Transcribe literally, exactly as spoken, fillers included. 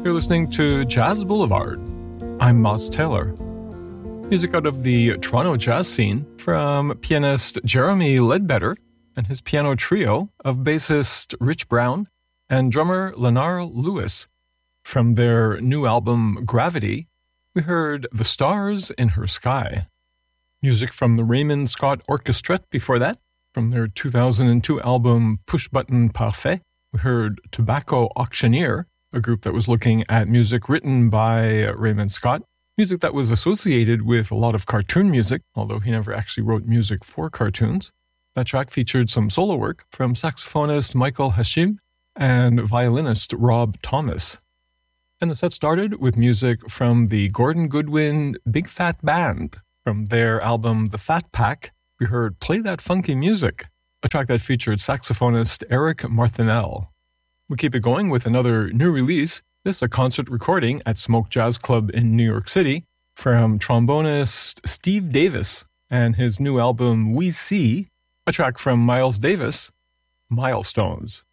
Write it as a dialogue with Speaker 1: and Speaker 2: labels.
Speaker 1: You're listening to Jazz Boulevard. I'm Moss Taylor. Music out of the Toronto jazz scene from pianist Jeremy Ledbetter and his piano trio of bassist Rich Brown and drummer Lenar Lewis. From their new album Gravity, we heard The Stars in Her Sky. Music from the Raymond Scott Orchestrette before that. From their two thousand two album Push Button Parfait, we heard Tobacco Auctioneer, a group that was looking at music written by Raymond Scott, music that was associated with a lot of cartoon music, although he never actually wrote music for cartoons. That track featured some solo work from saxophonist Michael Hashim and violinist Rob Thomas. And the set started with music from the Gordon Goodwin Big Fat Band. From their album The Fat Pack, we heard Play That Funky Music, a track that featured saxophonist Eric Marthinell. We keep it going with another new release. This a concert recording at Smoke Jazz Club in New York City from trombonist Steve Davis and his new album We See, a track from Miles Davis, Milestones.